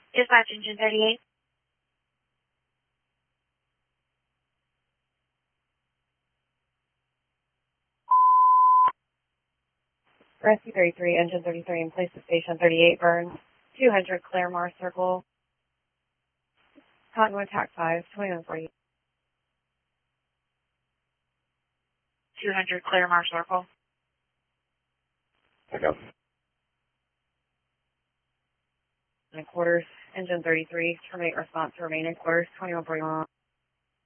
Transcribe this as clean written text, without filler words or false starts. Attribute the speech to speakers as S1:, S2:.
S1: Dispatch engine 38.
S2: Rescue 33, engine 33 in place of station 38 Burns, 200 Claremore Circle, Cottonwood TAC 5, 2140.
S1: 200 Claremore Circle.
S3: Pick up.
S2: In quarters, engine 33, terminate response to remaining quarters, 2141.